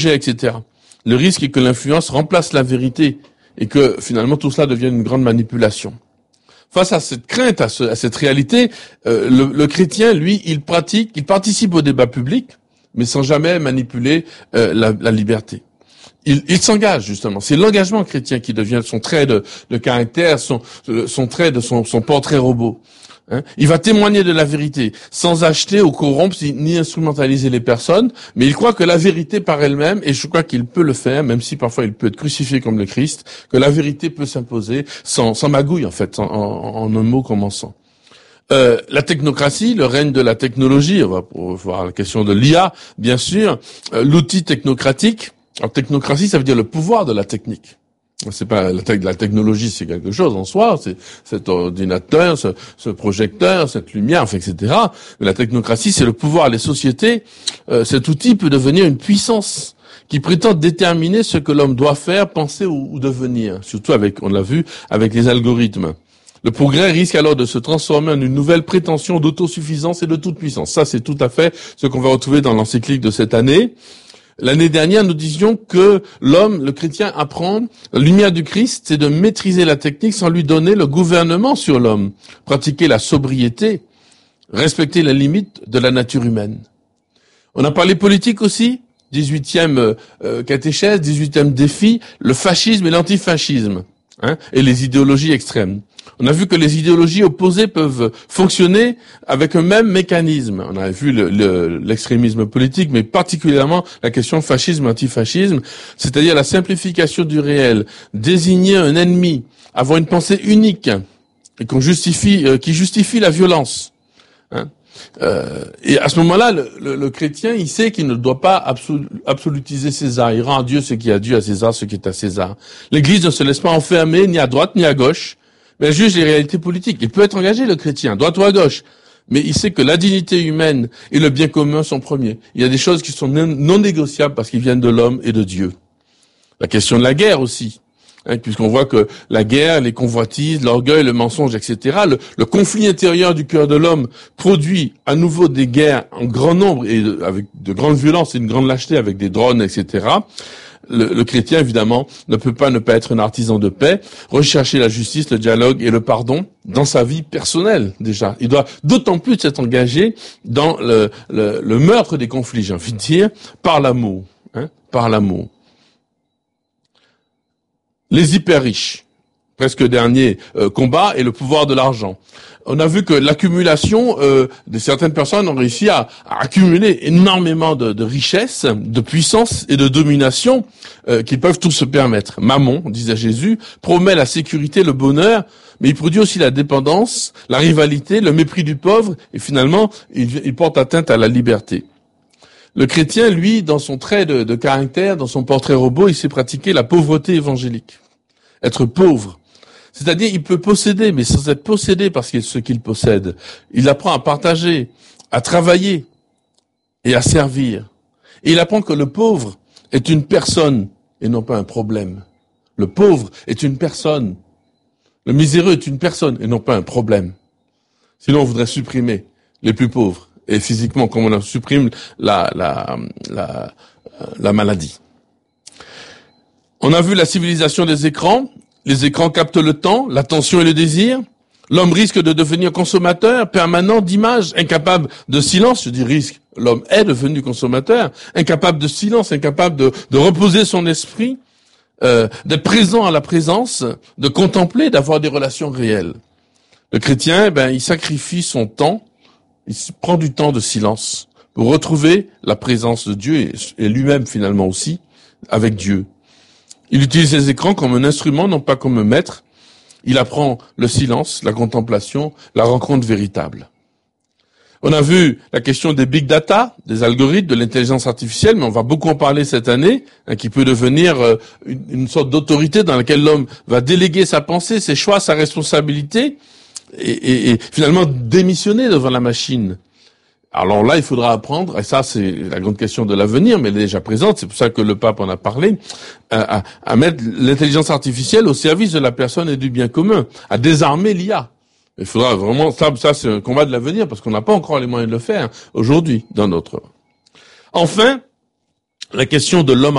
etc. Le risque est que l'influence remplace la vérité et que finalement tout cela devienne une grande manipulation. Face à cette crainte, à cette réalité, le chrétien, lui, il participe au débat public, mais sans jamais manipuler la liberté. Il s'engage justement. C'est l'engagement chrétien qui devient son trait de caractère, son trait de son portrait robot. Hein, il va témoigner de la vérité, sans acheter ou corrompre ni instrumentaliser les personnes, mais il croit que la vérité par elle-même, et je crois qu'il peut le faire, même si parfois il peut être crucifié comme le Christ, que la vérité peut s'imposer sans magouille en fait, en un mot commençant. La technocratie, le règne de la technologie, on va voir la question de l'IA, bien sûr, l'outil technocratique. Alors technocratie, ça veut dire le pouvoir de la technique. C'est pas la technologie, c'est quelque chose en soi, c'est cet ordinateur, ce projecteur, cette lumière, enfin, etc. Mais la technocratie, c'est le pouvoir. Les sociétés, cet outil peut devenir une puissance qui prétend déterminer ce que l'homme doit faire, penser ou devenir. Surtout on l'a vu, avec les algorithmes. Le progrès risque alors de se transformer en une nouvelle prétention d'autosuffisance et de toute puissance. Ça, c'est tout à fait ce qu'on va retrouver dans l'encyclique de cette année. L'année dernière, nous disions que l'homme, le chrétien, apprend, la lumière du Christ, c'est de maîtriser la technique sans lui donner le gouvernement sur l'homme, pratiquer la sobriété, respecter les limites de la nature humaine. On a parlé politique aussi, 18e catéchèse, 18e défi, le fascisme et l'antifascisme, hein, et les idéologies extrêmes. On a vu que les idéologies opposées peuvent fonctionner avec un même mécanisme. On a vu l'extrémisme politique, mais particulièrement la question fascisme-antifascisme, c'est-à-dire la simplification du réel, désigner un ennemi, avoir une pensée unique et qui justifie la violence. Hein. Et à ce moment-là, le chrétien, il sait qu'il ne doit pas absolutiser César. Il rend à Dieu ce qui est à Dieu, à César ce qui est à César. L'Église ne se laisse pas enfermer ni à droite ni à gauche, mais elle juge les réalités politiques. Il peut être engagé, le chrétien, droite ou à gauche, mais il sait que la dignité humaine et le bien commun sont premiers. Il y a des choses qui sont non négociables parce qu'ils viennent de l'homme et de Dieu. La question de la guerre aussi, hein, puisqu'on voit que la guerre, les convoitises, l'orgueil, le mensonge, etc., le conflit intérieur du cœur de l'homme produit à nouveau des guerres en grand nombre et avec de grandes violences et une grande lâcheté avec des drones, etc., le chrétien, évidemment, ne peut pas ne pas être un artisan de paix, rechercher la justice, le dialogue et le pardon dans sa vie personnelle, déjà. Il doit d'autant plus s'être engagé dans le meurtre des conflits, j'ai envie de dire, par l'amour, hein, par l'amour. Les hyper riches, presque dernier combat, et le pouvoir de l'argent. On a vu que l'accumulation de certaines personnes ont réussi à accumuler énormément de richesses, de puissance et de domination qu'ils peuvent tous se permettre. Mammon, disait Jésus, promet la sécurité, le bonheur, mais il produit aussi la dépendance, la rivalité, le mépris du pauvre, et finalement, il porte atteinte à la liberté. Le chrétien, lui, dans son trait de caractère, dans son portrait robot, il sait pratiquer la pauvreté évangélique. Être pauvre. C'est-à-dire, il peut posséder, mais sans être possédé parce qu'il ce qu'il possède. Il apprend à partager, à travailler et à servir. Et il apprend que le pauvre est une personne et non pas un problème. Le pauvre est une personne. Le miséreux est une personne et non pas un problème. Sinon, on voudrait supprimer les plus pauvres. Et physiquement, comme on supprime la maladie. On a vu la civilisation des écrans. Les écrans captent le temps, l'attention et le désir. L'homme risque de devenir consommateur permanent d'images, incapable de silence. Je dis risque, l'homme est devenu consommateur, incapable de silence, incapable de reposer son esprit, d'être présent à la présence, de contempler, d'avoir des relations réelles. Le chrétien, il sacrifie son temps, il prend du temps de silence pour retrouver la présence de Dieu et lui-même finalement aussi avec Dieu. Il utilise les écrans comme un instrument, non pas comme un maître. Il apprend le silence, la contemplation, la rencontre véritable. On a vu la question des big data, des algorithmes, de l'intelligence artificielle, mais on va beaucoup en parler cette année, qui peut devenir une sorte d'autorité dans laquelle l'homme va déléguer sa pensée, ses choix, sa responsabilité, et finalement démissionner devant la machine. Alors là, il faudra apprendre, et ça c'est la grande question de l'avenir, mais elle est déjà présente, c'est pour ça que le pape en a parlé, à mettre l'intelligence artificielle au service de la personne et du bien commun, à désarmer l'IA. Il faudra vraiment, ça c'est un combat de l'avenir, parce qu'on n'a pas encore les moyens de le faire aujourd'hui dans notre... Enfin, la question de l'homme